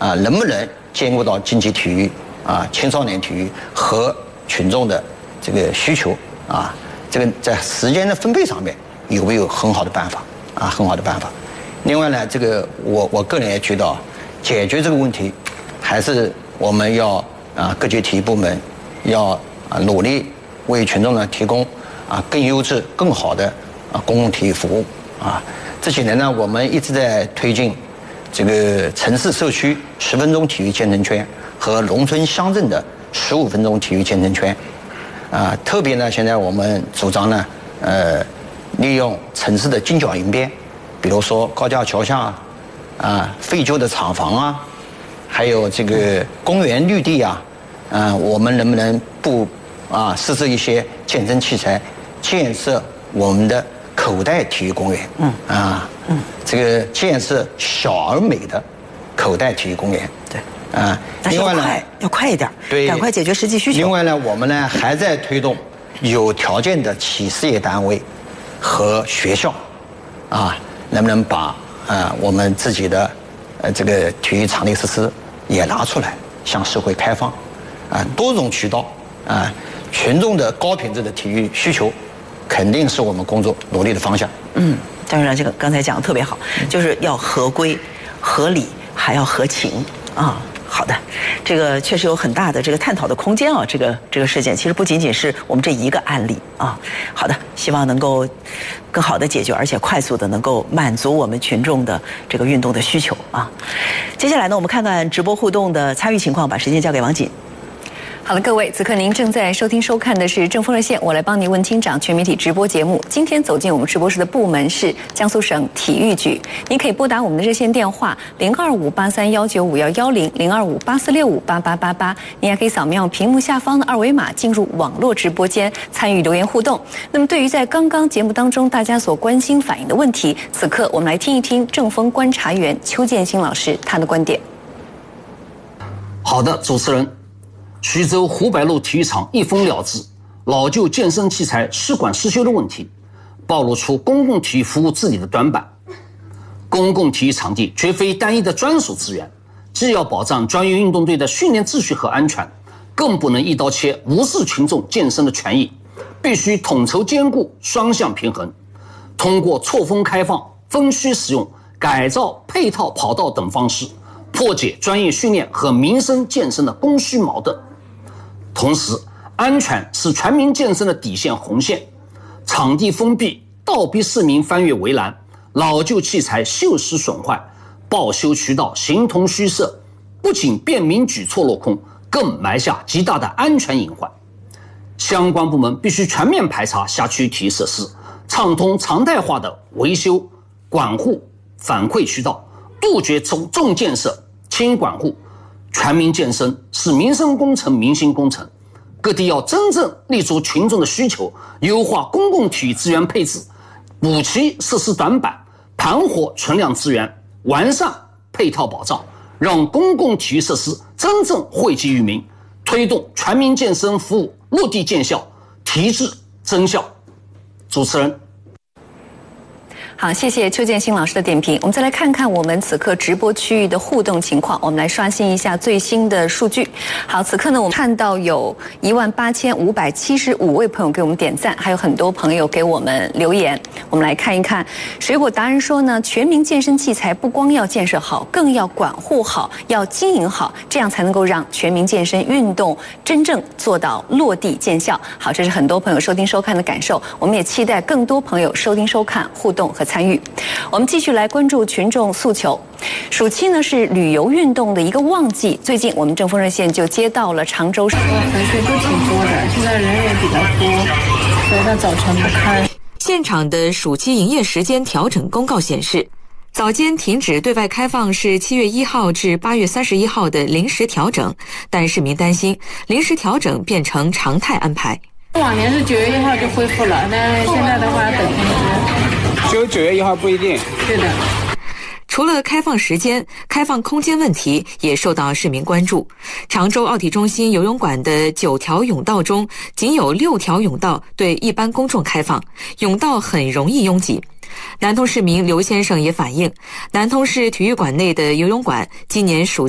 能不能兼顾到竞技体育青少年体育和群众的这个需求这个在时间的分配上面有没有很好的办法很好的办法。另外呢，这个我个人也觉得解决这个问题，还是我们要各级体育部门要努力为群众呢提供更优质、更好的公共体育服务这几年呢，我们一直在推进这个城市社区10分钟体育健身圈和农村乡镇的15分钟体育健身圈特别呢，现在我们主张呢利用城市的金角银边，比如说高架桥下废旧的厂房还有这个公园绿地我们能不能设置一些健身器材，建设我们的口袋体育公园这个建设小而美的口袋体育公园。 对但是要快一点，对，赶快解决实际需求。 另外呢，我们呢还在推动有条件的企事业单位和学校能不能把我们自己的这个体育场地设施也拿出来向社会开放多种渠道群众的高品质的体育需求肯定是我们工作努力的方向。 张院长这个刚才讲的特别好，就是要合规、合理，还要合情好的，这个确实有很大的这个探讨的空间这个事件其实不仅仅是我们这一个案例好的，希望能够更好的解决，而且快速的能够满足我们群众的这个运动的需求接下来呢，我们看看直播互动的参与情况，把时间交给王锦。 好了，各位，此刻您正在收听收看的是正风热线，我来帮你问厅长全媒体直播节目。今天走进我们直播室的部门是江苏省体育局，您可以拨打我们的热线电话025831951025，0258465888，您还可以扫描屏幕下方的二维码进入网络直播间参与留言互动。那么对于在刚刚节目当中大家所关心反映的问题，此刻我们来听一听正风观察员邱建新老师他的观点。 好的，主持人，徐州湖北路体育场一封了之，老旧健身器材失管失修的问题，暴露出公共体育服务治理的短板。公共体育场地绝非单一的专属资源，既要保障专业运动队的训练秩序和安全，更不能一刀切无视群众健身的权益，必须统筹兼顾，双向平衡。通过错峰开放、分区使用、改造配套跑道等方式，破解专业训练和民生健身的供需矛盾。同时，安全是全民健身的底线红线，场地封闭，倒逼市民翻越围栏，老旧器材锈蚀损坏，报修渠道形同虚设，不仅便民举措落空，更埋下极大的安全隐患。相关部门必须全面排查辖区体育设施，畅通常态化的维修、管护、反馈渠道，杜绝重建设、轻管护。全民健身是民生工程、民心工程，各地要真正立足群众的需求，优化公共体育资源配置，补齐设施短板，盘活存量资源，完善配套保障，让公共体育设施真正惠及于民，推动全民健身服务落地见效，提质增效。主持人。 好，谢谢邱建新老师的点评。我们再来看看我们此刻直播区域的互动情况，我们来刷新一下最新的数据。好，此刻呢，我们看到有18575位朋友给我们点赞，还有很多朋友给我们留言。我们来看一看，水果达人说呢，全民健身器材不光要建设好，更要管护好，要经营好，这样才能够让全民健身运动真正做到落地见效。好，这是很多朋友收听收看的感受，我们也期待更多朋友收听收看、互动和参与。我们继续来关注群众诉求。暑期呢是旅游运动的一个旺季，最近我们正风热线就接到了常州市粉丝都挺多的，现在人也比较多，所以它早晨不开。 现场的暑期营业时间调整公告显示，早间停止对外开放是7月1号至8月31号的临时调整，但市民担心临时调整变成常态安排。 往年是9月1号就恢复了，但现在的话等通知。 就9月1号不一定。 对的。 除了开放时间，开放空间问题也受到市民关注。常州奥体中心游泳馆的9条泳道中，仅有6条泳道对一般公众开放，泳道很容易拥挤。南通市民刘先生也反映，南通市体育馆内的游泳馆今年暑